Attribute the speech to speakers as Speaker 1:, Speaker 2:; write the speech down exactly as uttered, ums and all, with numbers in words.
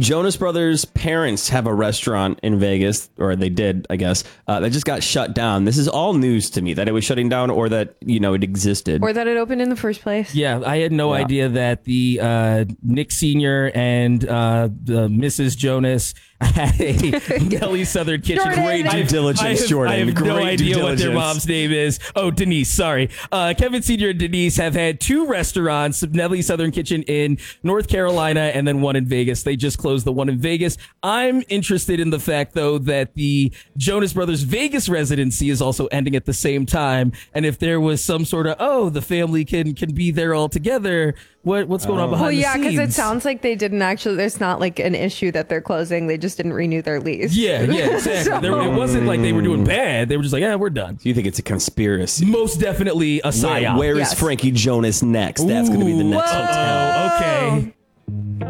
Speaker 1: Jonas Brothers' parents have a restaurant in Vegas, or they did, I guess, uh, that just got shut down. This is all news to me, that it was shutting down or that, you know, it existed.
Speaker 2: Or that it opened in the first place.
Speaker 3: Yeah, I had no
Speaker 1: Yeah.
Speaker 3: idea that the uh, Nick Senior and uh, the Missus Jonas had a Nelly Southern Kitchen.
Speaker 2: Jordan.
Speaker 1: Great due
Speaker 3: I-
Speaker 1: diligence,
Speaker 3: I have,
Speaker 1: Jordan.
Speaker 3: I have
Speaker 1: Great
Speaker 3: no
Speaker 1: due
Speaker 3: idea what their
Speaker 1: diligence.
Speaker 3: mom's name is. Oh, Denise, sorry. Uh, Kevin Senior and Denise have had two restaurants, Nelly Southern Kitchen in North Carolina and then one in Vegas. They just closed the one in Vegas. I'm interested in the fact, though, that the Jonas Brothers Vegas residency is also ending at the same time. And if there was some sort of, oh, the family can can be there all together, what, what's going on behind
Speaker 2: Well,
Speaker 3: the
Speaker 2: yeah,
Speaker 3: scenes?
Speaker 2: because it sounds like they didn't actually, there's not like an issue that they're closing. They just didn't renew their lease.
Speaker 3: Yeah, yeah, exactly.
Speaker 2: So-
Speaker 3: There, it wasn't like they were doing bad. They were just like, yeah, we're done.
Speaker 1: Do you think it's a conspiracy?
Speaker 3: Most definitely a
Speaker 1: Where,
Speaker 3: psyop.
Speaker 1: where is
Speaker 2: Yes.
Speaker 1: Frankie Jonas next? That's going to be the next
Speaker 2: Whoa.
Speaker 1: hotel.
Speaker 3: Oh, okay.